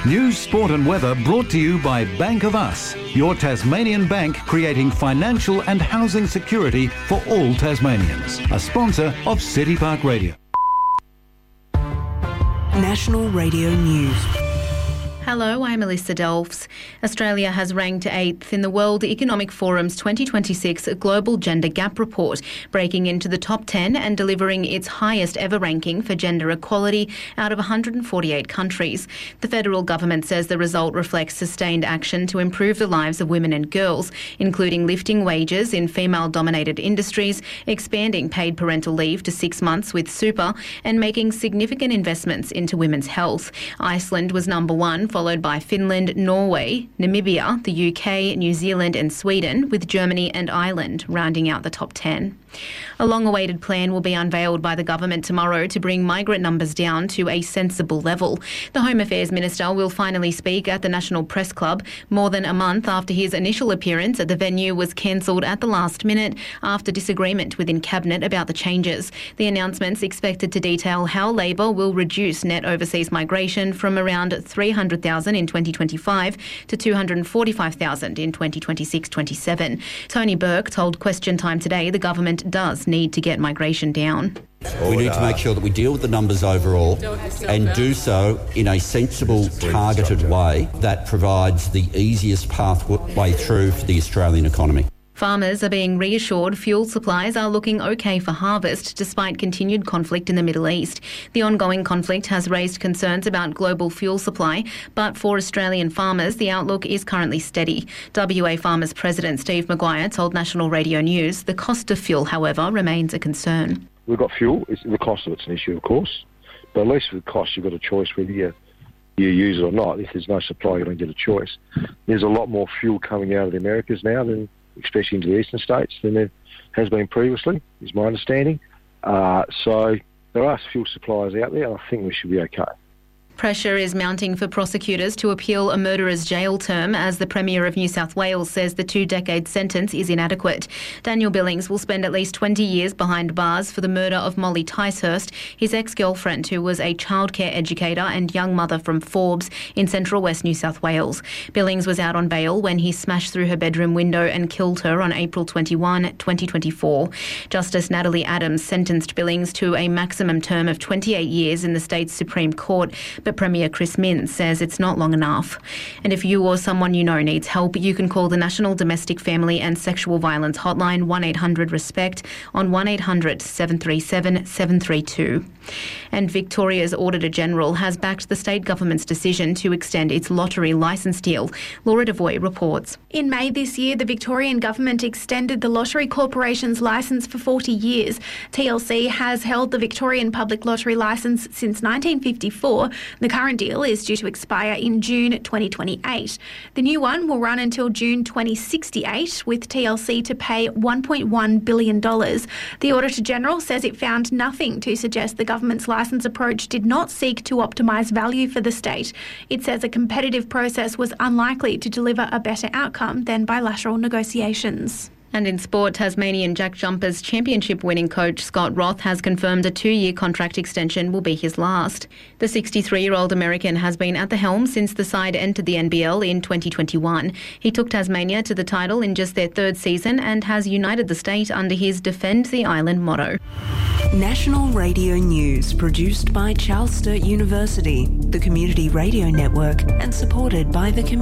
News, sport and weather brought to you by Bank of Us, your Tasmanian bank creating financial and housing security for all Tasmanians. A sponsor of City Park Radio. National Radio News. Hello, I'm Melissa Delfs. Australia has ranked 8th in the World Economic Forum's 2026 Global Gender Gap Report, breaking into the top 10 and delivering its highest ever ranking for gender equality out of 148 countries. The federal government says the result reflects sustained action to improve the lives of women and girls, including lifting wages in female-dominated industries, expanding paid parental leave to 6 months with super, and making significant investments into women's health. Iceland was number 1, followed by Finland, Norway, Namibia, the UK, New Zealand and Sweden, with Germany and Ireland rounding out the top 10. A long-awaited plan will be unveiled by the government tomorrow to bring migrant numbers down to a sensible level. The Home Affairs Minister will finally speak at the National Press Club more than a month after his initial appearance at the venue was cancelled at the last minute after disagreement within Cabinet about the changes. The announcement's expected to detail how Labor will reduce net overseas migration from around 300,000 in 2025 to 245,000 in 2026-27. Tony Burke told Question Time today the government does need to get migration down. We need to make sure that we deal with the numbers overall and do so in a sensible, targeted way that provides the easiest pathway through for the Australian economy. Farmers are being reassured fuel supplies are looking okay for harvest despite continued conflict in the Middle East. The ongoing conflict has raised concerns about global fuel supply, but for Australian farmers, the outlook is currently steady. WA Farmers President Steve Maguire told National Radio News the cost of fuel, however, remains a concern. We've got fuel. The cost of it's an issue, of course, but at least with cost, you've got a choice whether you use it or not. If there's no supply, you don't get a choice. There's a lot more fuel coming out of the Americas now than especially into the eastern states, than there has been previously, is my understanding. So there are fuel suppliers out there, and I think we should be okay. Pressure is mounting for prosecutors to appeal a murderer's jail term as the Premier of New South Wales says the 2-decade sentence is inadequate. Daniel Billings will spend at least 20 years behind bars for the murder of Molly Ticehurst, his ex-girlfriend who was a childcare educator and young mother from Forbes in central west New South Wales. Billings was out on bail when he smashed through her bedroom window and killed her on April 21, 2024. Justice Natalie Adams sentenced Billings to a maximum term of 28 years in the state's Supreme Court, but Premier Chris Minns says it's not long enough. And if you or someone you know needs help, you can call the National Domestic Family and Sexual Violence Hotline 1-800-RESPECT on 1-800-737-732. And Victoria's Auditor-General has backed the state government's decision to extend its lottery licence deal. Laura Devoy reports. In May this year, the Victorian government extended the Lottery Corporation's licence for 40 years. TLC has held the Victorian Public Lottery licence since 1954. The current deal is due to expire in June 2028. The new one will run until June 2068, with TLC to pay $1.1 billion. The Auditor-General says it found nothing to suggest the government's licence approach did not seek to optimise value for the state. It says a competitive process was unlikely to deliver a better outcome than bilateral negotiations. And in sport, Tasmanian Jack Jumpers championship winning coach Scott Roth has confirmed a 2-year contract extension will be his last. The 63-year-old American has been at the helm since the side entered the NBL in 2021. He took Tasmania to the title in just their 3rd season and has united the state under his Defend the Island motto. National Radio News, produced by Charles Sturt University, the Community Radio Network, and supported by the community.